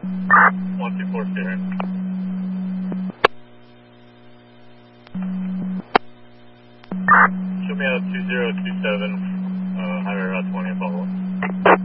124 Sierra. Show me out 2027, Highway Route 20, follow up.